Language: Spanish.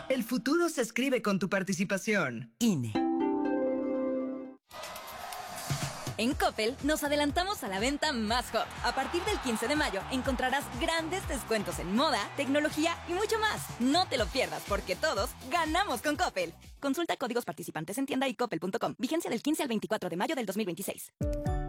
El futuro se escribe con tu participación. INE. En Coppel nos adelantamos a la venta más hot. A partir del 15 de mayo encontrarás grandes descuentos en moda, tecnología y mucho más. No te lo pierdas porque todos ganamos con Coppel. Consulta códigos participantes en tienda y coppel.com. Vigencia del 15 al 24 de mayo del 2026.